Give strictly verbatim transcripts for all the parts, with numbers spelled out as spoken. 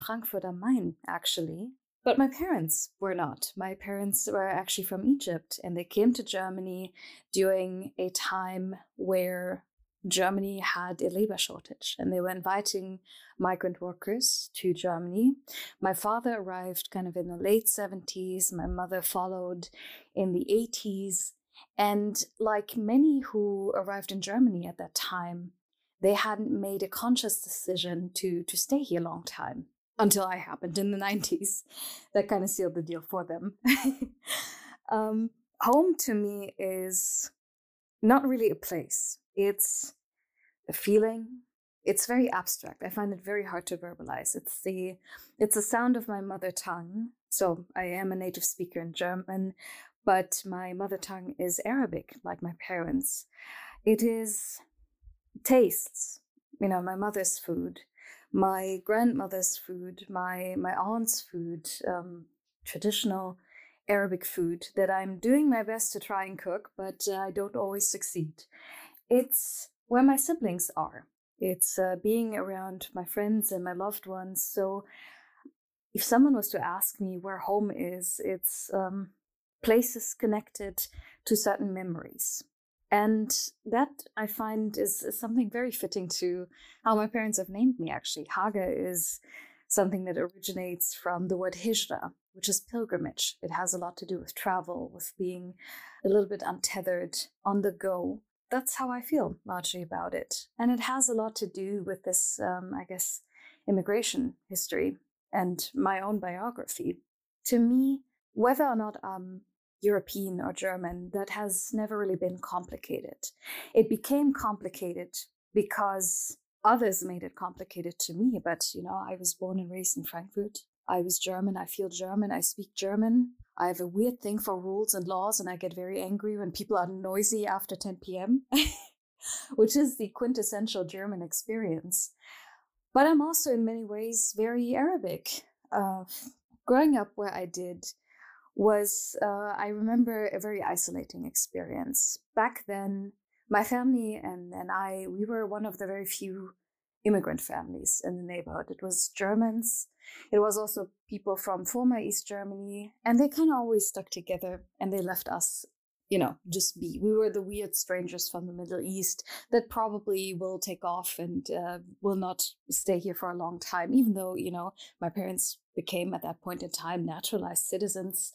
Frankfurt am Main, actually. But my parents were not. My parents were actually from Egypt, and they came to Germany during a time where Germany had a labor shortage, and they were inviting migrant workers to Germany. My father arrived kind of in the late seventies. My mother followed in the eighties. And like many who arrived in Germany at that time, they hadn't made a conscious decision to, to stay here a long time until I happened in the nineties. That kind of sealed the deal for them. um, home to me is not really a place. It's a feeling. It's very abstract. I find it very hard to verbalize. It's the it's the sound of my mother tongue. So I am a native speaker in German, but my mother tongue is Arabic, like my parents. It is tastes, you know, my mother's food, my grandmother's food, my my aunt's food, um, traditional Arabic food that I'm doing my best to try and cook, but uh, I don't always succeed. It's where my siblings are. It's uh, being around my friends and my loved ones. So if someone was to ask me where home is, it's um, places connected to certain memories. And that I find is, is something very fitting to how my parents have named me, actually. Haga is something that originates from the word hijra, which is pilgrimage. It has a lot to do with travel, with being a little bit untethered, on the go. That's how I feel largely about it. And it has a lot to do with this, um, I guess, immigration history and my own biography. To me, whether or not I'm European or German, that has never really been complicated. It became complicated because others made it complicated to me. But, you know, I was born and raised in Frankfurt. I was German. I feel German. I speak German. I have a weird thing for rules and laws, and I get very angry when people are noisy after ten p.m., which is the quintessential German experience. But I'm also in many ways very Arabic. Uh, growing up where I did was, uh, I remember, a very isolating experience. Back then, my family and, and I, we were one of the very few immigrant families in the neighborhood. It was Germans. It was also people from former East Germany, and they kind of always stuck together, and they left us, you know, just be. We were the weird strangers from the Middle East that probably will take off and uh, will not stay here for a long time, even though, you know, my parents became at that point in time naturalized citizens.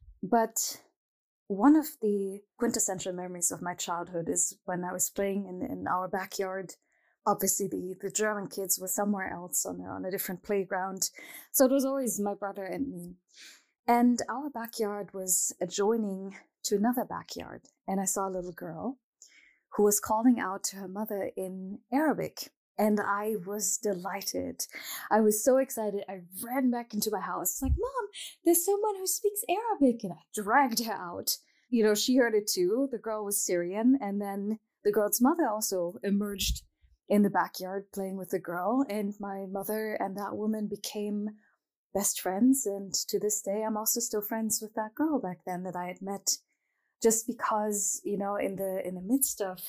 But one of the quintessential memories of my childhood is when I was playing in, in our backyard. Obviously, the, the German kids were somewhere else on a, on a different playground. So it was always my brother and me. And our backyard was adjoining to another backyard. And I saw a little girl who was calling out to her mother in Arabic. And I was delighted. I was so excited. I ran back into my house. Like, Mom, there's someone who speaks Arabic. And I dragged her out. You know, she heard it too. The girl was Syrian. And then the girl's mother also emerged in the backyard playing with the girl. And my mother and that woman became best friends. And to this day, I'm also still friends with that girl back then that I had met, just because, you know, in the in the midst of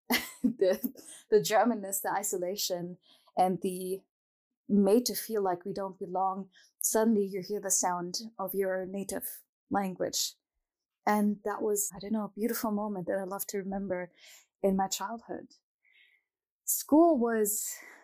the the Germanness, the isolation, and the made to feel like we don't belong, suddenly you hear the sound of your native language. And that was, I don't know, a beautiful moment that I love to remember in my childhood. School was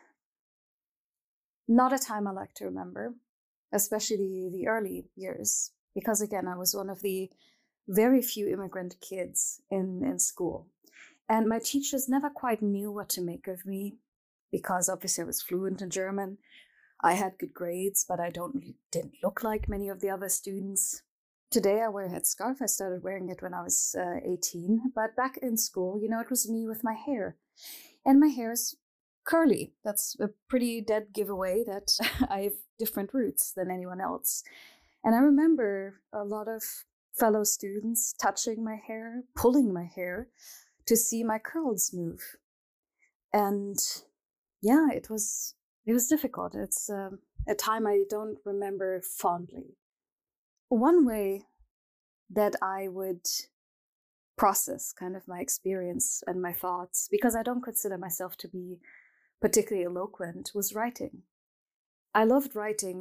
not a time I like to remember, especially the, the early years, because again, I was one of the very few immigrant kids in, in school. And my teachers never quite knew what to make of me, because obviously I was fluent in German. I had good grades, but I don't didn't look like many of the other students. Today I wear a headscarf. I started wearing it when I was uh, eighteen. But back in school, you know, it was me with my hair. And my hair is curly. That's a pretty dead giveaway that I have different roots than anyone else. And I remember a lot of fellow students touching my hair, pulling my hair to see my curls move. And yeah, it was it was difficult. It's um, a time I don't remember fondly. One way that I would process kind of my experience and my thoughts, because I don't consider myself to be particularly eloquent, was writing. I loved writing